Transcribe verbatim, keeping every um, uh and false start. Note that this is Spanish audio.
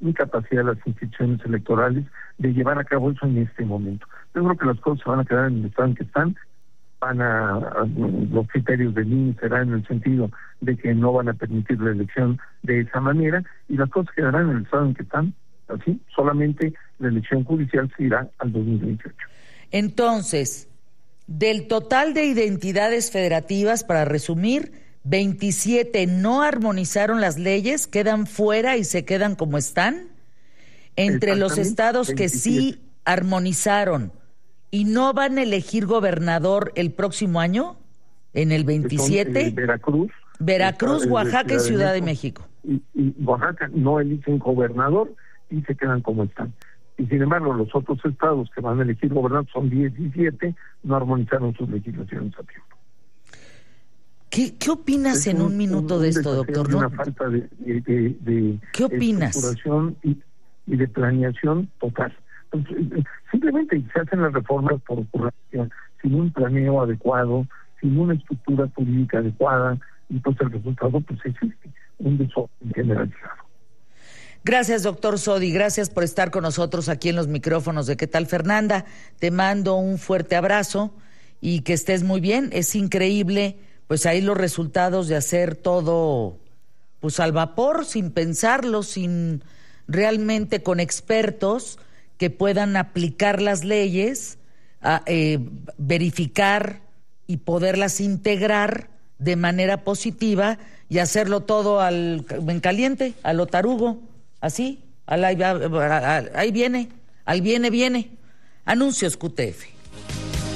ni capacidad de las instituciones electorales de llevar a cabo eso en este momento. Yo creo que las cosas se van a quedar en el estado en que están. Van a, a los criterios del I N E serán en el sentido de que no van a permitir la elección de esa manera, y las cosas quedarán en el estado en que están. Así, solamente la elección judicial se irá al dos mil veintiocho. Entonces, del total de identidades federativas, para resumir, veintisiete no armonizaron las leyes, quedan fuera y se quedan como están. Entre los estados que sí armonizaron y no van a elegir gobernador el próximo año, en el veintisiete, son, eh, Veracruz, Veracruz, está, Oaxaca y Ciudad de México. Y, y Oaxaca no eligen gobernador y se quedan como están. Y sin embargo, los otros estados que van a elegir gobernador son diecisiete, no armonizaron sus legislaciones a tiempo. ¿Qué, qué opinas es en un, un minuto un, de un esto, doctor? Una falta de, de, de, de ¿Qué opinas? estructuración y, y de planeación total. Entonces, simplemente se hacen las reformas por ocurrencia, sin un planeo adecuado, sin una estructura política adecuada, y pues el resultado pues existe, un desorden generalizado. Gracias, doctor Sodi, gracias por estar con nosotros aquí en los micrófonos de ¿Qué tal, Fernanda? Te mando un fuerte abrazo y que estés muy bien. Es increíble, pues ahí los resultados de hacer todo pues al vapor, sin pensarlo, sin realmente con expertos que puedan aplicar las leyes, a, eh, verificar y poderlas integrar de manera positiva y hacerlo todo al en caliente, a lo tarugo. Así, al, ahí, ahí viene, al viene, viene. Anuncios Q T F.